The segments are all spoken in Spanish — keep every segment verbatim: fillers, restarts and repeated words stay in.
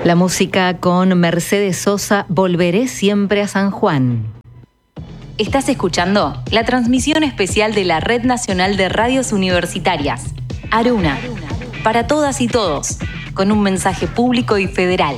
La música con Mercedes Sosa, Volveré siempre a San Juan. Estás escuchando la transmisión especial de la Red Nacional de Radios Universitarias, Aruna, para todas y todos, con un mensaje público y federal.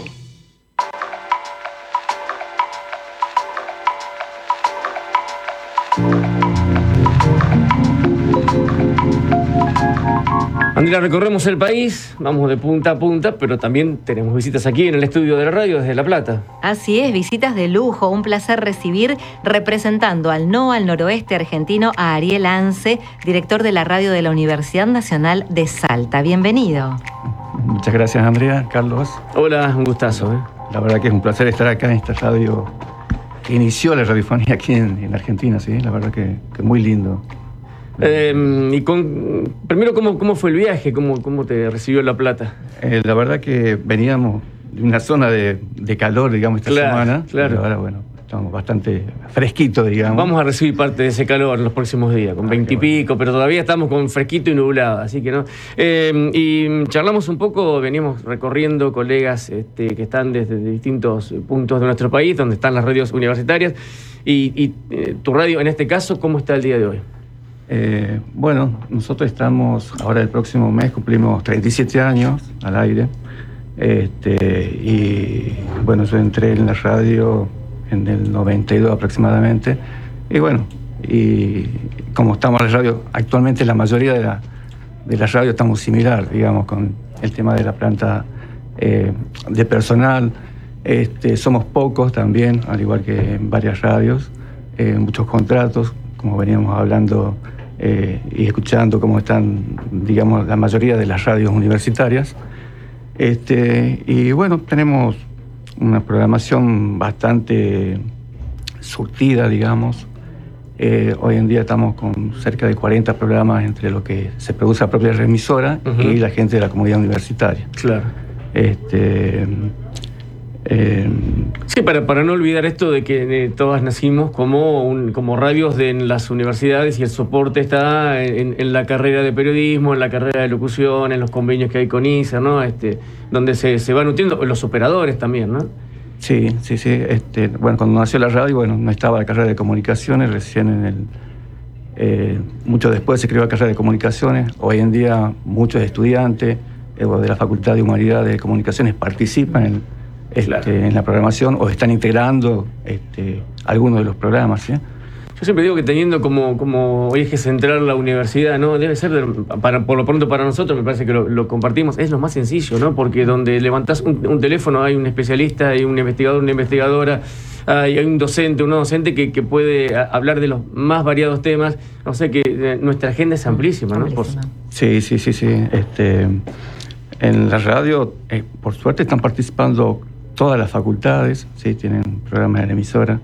Andrea, recorremos el país, vamos de punta a punta, pero también tenemos visitas aquí en el estudio de la radio desde La Plata. Así es, visitas de lujo, un placer recibir representando al NOA, al noroeste argentino, a Ariel Ance, director de la radio de la Universidad Nacional de Salta. Bienvenido. Muchas gracias, Andrea, Carlos. Hola, un gustazo. ¿eh? La verdad que es un placer estar acá en esta radio que inició la radiofonía aquí en, en Argentina, ¿sí? La verdad que, que muy lindo. Eh, y con, primero, ¿cómo, ¿cómo fue el viaje? ¿Cómo, cómo te recibió La Plata? Eh, la verdad que veníamos de una zona de, de calor, digamos, esta claro, semana. Claro. Pero ahora, bueno, estamos bastante fresquitos, digamos. Vamos a recibir parte de ese calor en los próximos días, con veintipico, pero todavía estamos con fresquito y nublado, así que no. Eh, y charlamos un poco, veníamos recorriendo colegas este, que están desde distintos puntos de nuestro país, donde están las radios universitarias, y, y eh, tu radio, en este caso, ¿cómo está el día de hoy? Eh, bueno, nosotros estamos, ahora el próximo mes cumplimos treinta y siete años al aire. Este, y bueno, yo entré en la radio en el noventa y dos aproximadamente. Y bueno, y como estamos en la radio, actualmente la mayoría de la, de la radio estamos similar, digamos, con el tema de la planta eh, de personal. Este, somos pocos también, al igual que en varias radios, eh, muchos contratos, como veníamos hablando eh, y escuchando cómo están, digamos, la mayoría de las radios universitarias. Este, y bueno, tenemos una programación bastante surtida, digamos. Eh, hoy en día estamos con cerca de cuarenta programas entre lo que se produce la propia emisora uh-huh. y la gente de la comunidad universitaria. Claro. Este, eh, sí, para, para no olvidar esto de que eh, todas nacimos como, un, como radios de en las universidades y el soporte está en, en la carrera de periodismo, en la carrera de locución, en los convenios que hay con I S A, ¿no? Este, donde se, se van nutriendo, los operadores también, ¿no? Sí, sí, sí. Este, bueno, cuando nació la radio, bueno, no estaba la carrera de comunicaciones, recién en el... Eh, mucho después se creó la carrera de comunicaciones. Hoy en día muchos estudiantes eh, de la Facultad de Humanidades de Comunicaciones participan en, este, claro. en la programación o están integrando este, algunos de los programas, ¿sí? Yo siempre digo que teniendo como, como eje central la universidad, ¿no? Debe ser, de, para, por lo pronto para nosotros, me parece que lo, lo compartimos, es lo más sencillo, ¿no? Porque donde levantás un, un teléfono hay un especialista, hay un investigador, una investigadora, hay, hay un docente, una docente que, que puede hablar de los más variados temas. O sea que eh, nuestra agenda es amplísima, ¿no? Por... Sí, sí, sí, sí. Este, en la radio, eh, por suerte, están participando todas las facultades, sí, tienen programas en la emisora.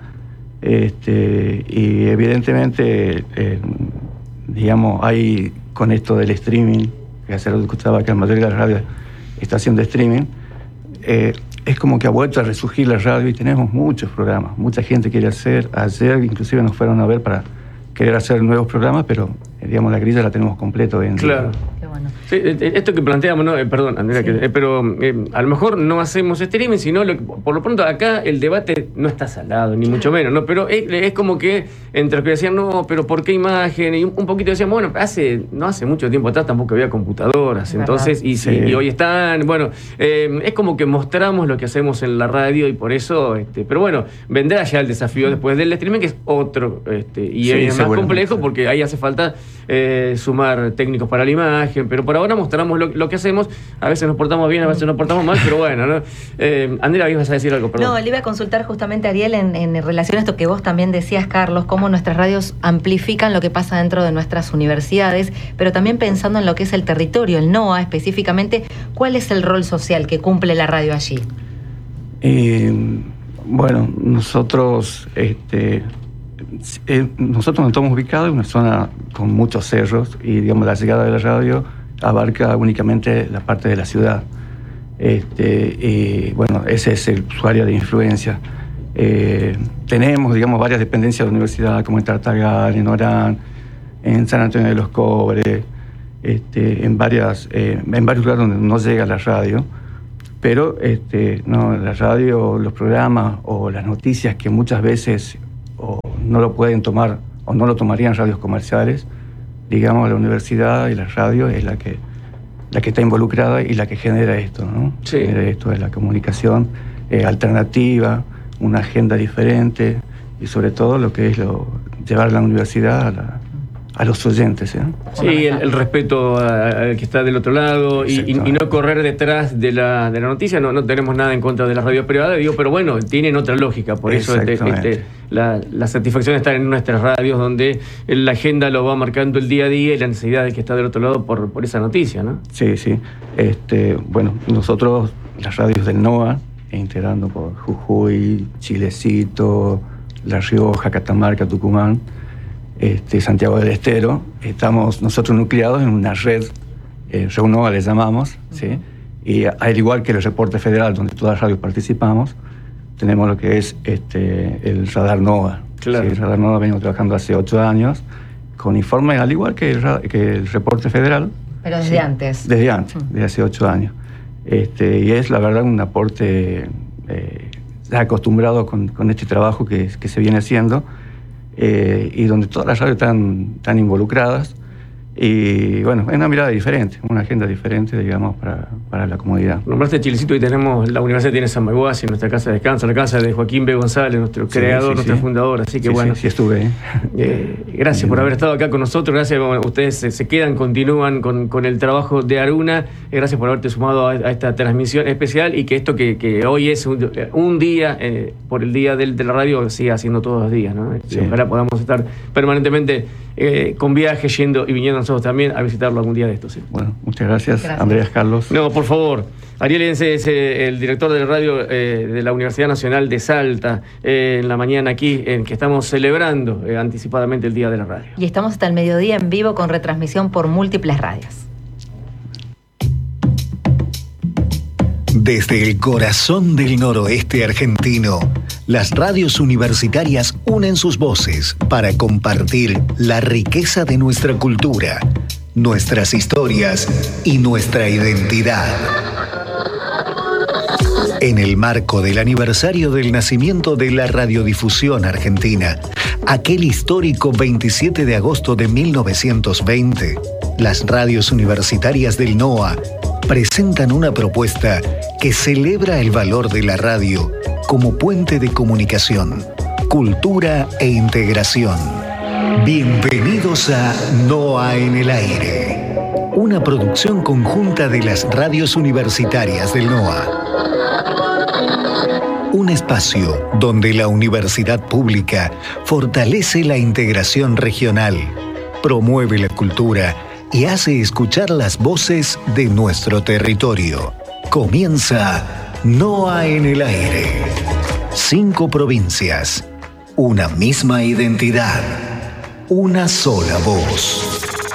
Este, y evidentemente, eh, digamos, hay con esto del streaming, que hace lo que escuchaba que la mayoría de la radio está haciendo streaming, eh, es como que ha vuelto a resurgir la radio y tenemos muchos programas, mucha gente quiere hacer, ayer inclusive nos fueron a ver para querer hacer nuevos programas, pero digamos la grilla la tenemos completo hoy en día. Claro. Qué bueno. Sí, esto que planteamos, ¿no? Eh, perdón, Andrea, sí. que, eh, pero eh, a lo mejor no hacemos streaming, sino lo, por lo pronto acá el debate no está salado, ni mucho menos, ¿no? Pero es, es como que entre los que decían, no, pero ¿por qué imagen? Y un, un poquito decían, bueno, hace no hace mucho tiempo atrás tampoco había computadoras, entonces, y, sí. y, y hoy están, bueno, eh, es como que mostramos lo que hacemos en la radio y por eso, este, pero bueno, vendrá ya el desafío después del streaming, que es otro, este, y sí, es más complejo porque ahí hace falta eh, sumar técnicos para la imagen, pero por ahora mostramos lo, lo que hacemos. A veces nos portamos bien, a veces nos portamos mal, pero bueno, ¿no? Eh, Andrea, ibas a decir algo, perdón. No, le iba a consultar justamente a Ariel en, en relación a esto que vos también decías, Carlos, cómo nuestras radios amplifican lo que pasa dentro de nuestras universidades, pero también pensando en lo que es el territorio, el NOA específicamente, ¿cuál es el rol social que cumple la radio allí? Eh, bueno, nosotros... Este, Eh, nosotros nos estamos ubicados en una zona con muchos cerros y digamos la llegada de la radio abarca únicamente la parte de la ciudad. Este, y bueno, ese es el usuario de influencia. Eh, tenemos, digamos, varias dependencias de la universidad, como en Tartagal, en Orán, en San Antonio de los Cobres, este, en, varias, eh, en varios lugares donde no llega la radio. Pero este, no, la radio, los programas o las noticias que muchas veces o no lo pueden tomar o no lo tomarían radios comerciales, digamos, la universidad y la radio es la que, la que está involucrada y la que genera esto, ¿no? Sí. Genera esto de la comunicación eh, alternativa, una agenda diferente y sobre todo lo que es lo, llevar la universidad a, la, a los oyentes, ¿eh? Sí, el, el respeto al que está del otro lado y, y, y no correr detrás de la, de la noticia. No, no tenemos nada en contra de la radio privada, digo, pero bueno, tienen otra lógica. Por eso este, este, la, la satisfacción de estar en nuestras radios donde la agenda lo va marcando el día a día y la necesidad de que está del otro lado por, por esa noticia, ¿no? Sí, sí. Este, bueno, nosotros, las radios del NOA, integrando por Jujuy, Chilecito, La Rioja, Catamarca, Tucumán, Este, Santiago del Estero, estamos nosotros nucleados en una red, eh, REUNOA le llamamos, ¿sí? Y al igual que el reporte federal, donde todas las radios participamos, tenemos lo que es este, el radar NOA. Claro. ¿Sí? El radar NOA venimos trabajando hace ocho años, con informes al igual que el, que el reporte federal. Pero desde ¿sí? antes. Desde antes, desde hace ocho años. Este, y es la verdad un aporte eh, ya acostumbrado con, con este trabajo que, que se viene haciendo. Eh, y donde todas las radios están, están involucradas y bueno, es una mirada diferente, una agenda diferente, digamos, para, para la comunidad. Nombraste Chilecito y tenemos, la Universidad tiene San Maguasi, nuestra casa de descanso, la casa de Joaquín B. González, nuestro Sí, creador, sí, nuestro sí. fundador, así que Sí, bueno. sí, sí estuve. ¿eh? Eh, gracias sí, por haber estado acá con nosotros, gracias, bueno, ustedes se, se quedan, continúan con, con el trabajo de Aruna, eh, gracias por haberte sumado a, a esta transmisión especial y que esto que, que hoy es un, un día, eh, por el día del, de la radio, siga siendo todos los días, ¿no? Sí. Ojalá podamos estar permanentemente eh, con viajes, yendo y viniendo nosotros también a visitarlo algún día de estos. ¿sí? Bueno, muchas gracias, gracias. Andreas Carlos. No, por favor. Ariel Ense es eh, el director de la radio eh, de la Universidad Nacional de Salta, eh, en la mañana aquí, en que estamos celebrando eh, anticipadamente el Día de la Radio. Y estamos hasta el mediodía en vivo con retransmisión por múltiples radios. Desde el corazón del noroeste argentino, las radios universitarias unen sus voces para compartir la riqueza de nuestra cultura, nuestras historias y nuestra identidad. En el marco del aniversario del nacimiento de la radiodifusión argentina, aquel histórico veintisiete de agosto de mil novecientos veinte, las radios universitarias del NOA presentan una propuesta que celebra el valor de la radio como puente de comunicación, cultura e integración. Bienvenidos a NOA en el aire, una producción conjunta de las radios universitarias del NOA. Un espacio donde la universidad pública fortalece la integración regional, promueve la cultura y hace escuchar las voces de nuestro territorio. Comienza NOA en el aire. Cinco provincias, una misma identidad, una sola voz.